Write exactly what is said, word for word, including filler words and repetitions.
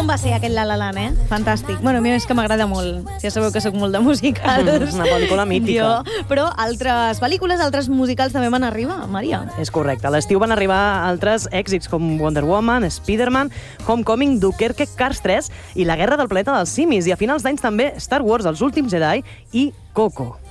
Com va ser aquest La La Land, eh? Fantàstic. Bueno, a mi és que m'agrada molt. Ja sabeu que sóc molt de musicals. Una pel·lícula mítica. Jo, però altres pel·lícules, altres musicals també van arribar, Maria. És correcte. A l'estiu van arribar altres èxits com Wonder Woman, Spider-Man, Homecoming, Dunkerque, Cars tres i La Guerra del planeta dels simis. I a finals d'anys també Star Wars, Els últims Jedi i Coco.